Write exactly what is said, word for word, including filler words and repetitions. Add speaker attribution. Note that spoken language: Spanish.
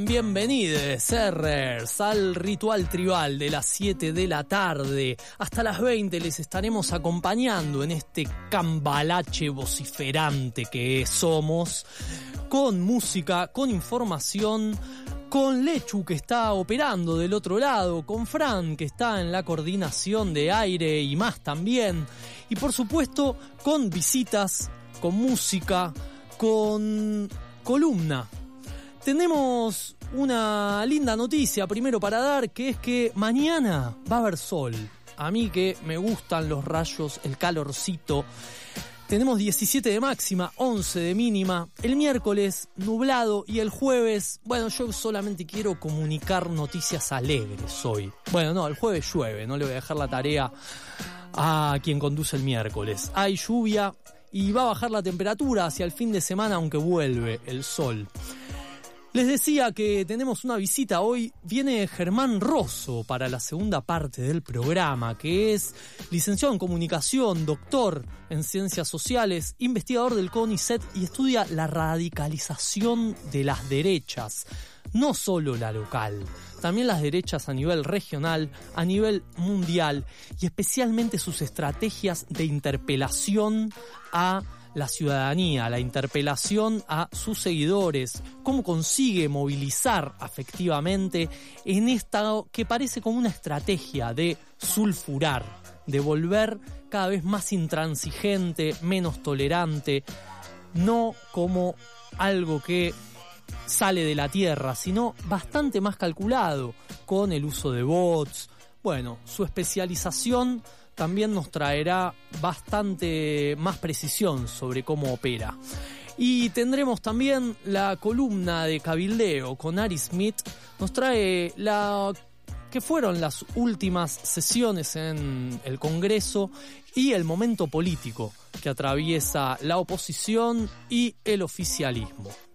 Speaker 1: Bienvenidos, Serrers, al ritual tribal de las siete de la tarde. Hasta las veinte les estaremos acompañando en este cambalache vociferante que somos, con música, con información, con Lechu que está operando del otro lado, con Fran que está en la coordinación de aire y más también, y por supuesto con visitas, con música, con columna. Tenemos una linda noticia primero para dar, que es que mañana va a haber sol. A mí que me gustan los rayos, el calorcito. Tenemos diecisiete de máxima, once de mínima. El miércoles nublado y el jueves, bueno, yo solamente quiero comunicar noticias alegres hoy. Bueno, no, el jueves llueve, no le voy a dejar la tarea a quien conduce el miércoles. Hay lluvia y va a bajar la temperatura hacia el fin de semana, aunque vuelve el sol. Les decía que tenemos una visita hoy. Viene Germán Rosso para la segunda parte del programa, que es licenciado en comunicación, doctor en ciencias sociales, investigador del CONICET y estudia la radicalización de las derechas, no solo la local, también las derechas a nivel regional, a nivel mundial y especialmente sus estrategias de interpelación a la ciudadanía, la interpelación a sus seguidores, cómo consigue movilizar afectivamente en esta que parece como una estrategia de sulfurar, de volver cada vez más intransigente, menos tolerante, no como algo que sale de la tierra, sino bastante más calculado, con el uso de bots. Bueno, su especialización también nos traerá bastante más precisión sobre cómo opera. Y tendremos también la columna de cabildeo con Ari Smith. Nos trae la que fueron las últimas sesiones en el Congreso y el momento político que atraviesa la oposición y el oficialismo.